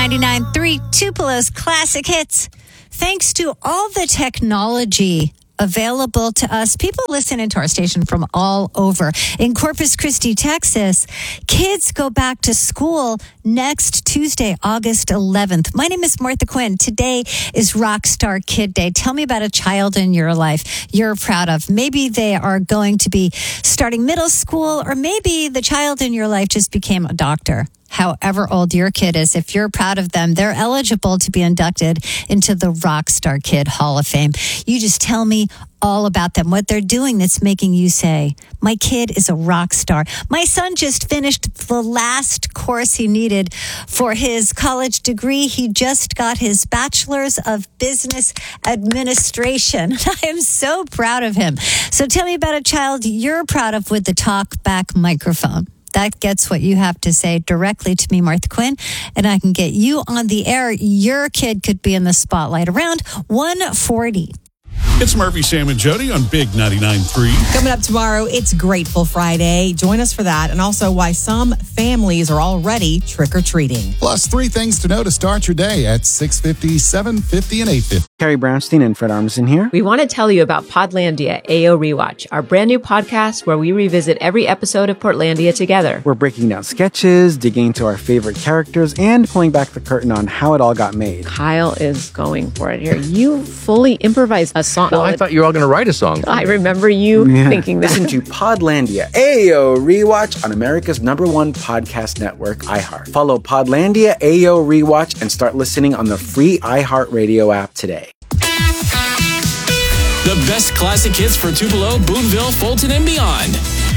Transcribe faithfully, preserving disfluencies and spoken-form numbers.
ninety-nine point three Tupelo's Classic Hits. Thanks to all the technology available to us, people listening to our station from all over. In Corpus Christi, Texas, kids go back to school next Tuesday, August eleventh. My name is Martha Quinn. Today is Rockstar Kid Day. Tell me about a child in your life you're proud of. Maybe they are going to be starting middle school, or maybe the child in your life just became a doctor. However old your kid is, if you're proud of them, they're eligible to be inducted into the Rockstar Kid Hall of Fame. You just tell me all about them, what they're doing that's making you say, my kid is a rock star. My son just finished the last course he needed for his college degree. He just got his bachelor's of business administration. I am so proud of him. So tell me about a child you're proud of with the talk back microphone. That gets what you have to say directly to me, Martha Quinn, and I can get you on the air. Your kid could be in the spotlight around one forty. It's Murphy, Sam, and Jody on Big ninety-nine point three. Coming up tomorrow, it's Grateful Friday. Join us for that, and also why some families are already trick-or-treating. Plus, three things to know to start your day at six fifty, seven fifty, and eight fifty. Carrie Brownstein and Fred Armisen here. We want to tell you about Podlandia A O Rewatch, our brand new podcast where we revisit every episode of Portlandia together. We're breaking down sketches, digging into our favorite characters, and pulling back the curtain on how it all got made. Kyle is going for it here. You fully improvised a song. Well, I thought you were all going to write a song. I remember you Yeah. thinking that. Listen to Podlandia A O Rewatch on America's number one podcast network, iHeart. Follow Podlandia A O Rewatch and start listening on the free iHeartRadio app today. The best classic hits for Tupelo, Boonville, Fulton, and beyond.